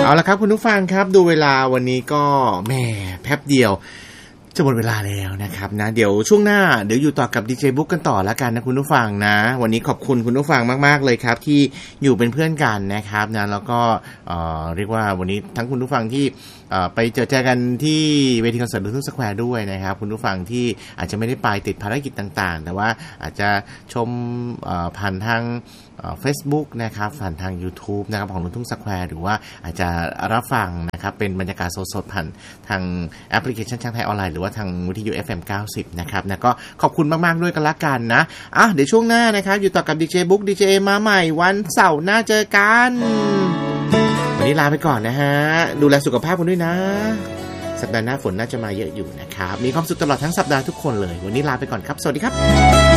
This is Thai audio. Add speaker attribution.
Speaker 1: เอาละครับคุณผู้ฟังครับดูเวลาวันนี้ก็แหมแป๊บเดียวจะหมดเวลาแล้วนะครับนะเดี๋ยวช่วงหน้าเดี๋ยวอยู่ต่อกับดีเจบุ๊กกันต่อแล้วกันนะคุณผู้ฟังนะวันนี้ขอบคุณคุณผู้ฟังมากๆเลยครับที่อยู่เป็นเพื่อนกันนะครับนะแล้วก็เรียกว่าวันนี้ทั้งคุณผู้ฟังที่ไปเจอกันที่เวทีคอนเสิร์ตลูกทุ่งสแควร์ด้วยนะครับคุณผู้ฟังที่อาจจะไม่ได้ไปติดภารกิจต่างๆแต่ว่าอาจจะชมผ่านทางFacebook นะครับผ่านทาง YouTube นะครับของลูกทุ่งสแควร์หรือว่าอาจจะรับฟังนะครับเป็นบรรยากาศสดๆผ่านทางแอปพลิเคชันช่างไทยออนไลน์หรือว่าทางวิทยุ FM 90นะครับนะก็ขอบคุณมากๆด้วยกันละกันนะเดี๋ยวช่วงหน้านะครับอยู่ต่อกับดีเจบุ๊กดีเจมาใหม่วันเสาร์หน้าเจอกันวันนี้ลาไปก่อนนะฮะดูแลสุขภาพกันด้วยนะสัปดาห์หน้าฝนน่าจะมาเยอะอยู่นะครับมีความสุขตลอดทั้งสัปดาห์ทุกคนเลยวันนี้ลาไปก่อนครับสวัสดีครับ